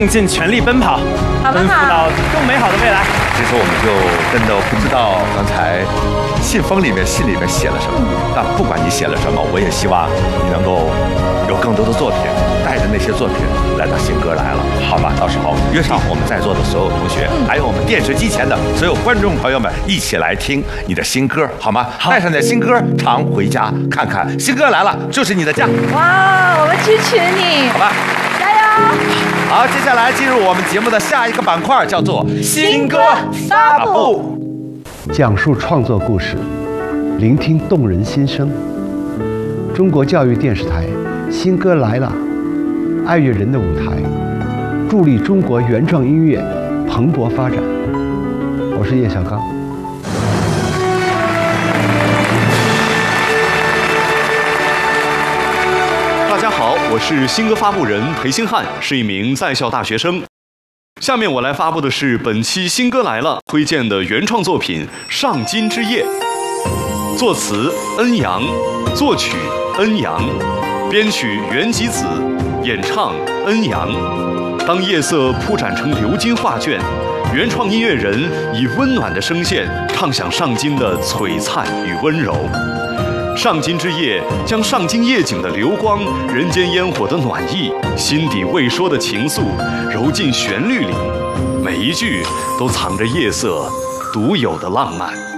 用尽全力奔跑，奔赴到更美好的未来。 其实我们就真的不知道刚才信里面写了什么，但不管你写了什么，我也希望你能够有更多的作品，带着那些作品来到新歌来了，好吧？到时候约上我们在座的所有同学，还有我们电视机前的所有观众朋友们，一起来听你的新歌，好吗？带上你的新歌，常回家看看，新歌来了就是你的家。 哇，我们支持你， 好吧？ 加油！ 好，接下来进入我们节目的下一个板块，叫做新歌发布。 讲述创作故事，聆听动人心声。中国教育电视台《新歌来了》，爱乐人的舞台，助力中国原创音乐蓬勃发展。我是叶小刚。 大家好，我是新歌发布人裴星汉，是一名在校大学生。下面我来发布的是本期新歌来了推荐的原创作品《上金之夜》，作词恩阳，作曲恩阳，编曲袁吉子，演唱恩阳。当夜色铺展成鎏金画卷，原创音乐人以温暖的声线唱响上金的璀璨与温柔。上金之夜将上金夜景的流光、人间烟火的暖意、心底未说的情愫揉进旋律里，每一句都藏着夜色独有的浪漫。